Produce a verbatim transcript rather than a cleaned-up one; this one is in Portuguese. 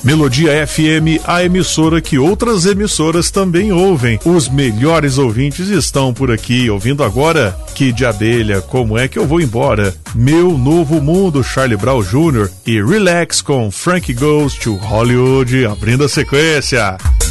Melodia F M, a emissora que outras emissoras também ouvem. Os melhores ouvintes estão por aqui, ouvindo agora Que de Abelha, Como É Que Eu Vou Embora, Meu Novo Mundo, Charlie Brown Júnior e Relax com Frank Goes to Hollywood, abrindo a sequência.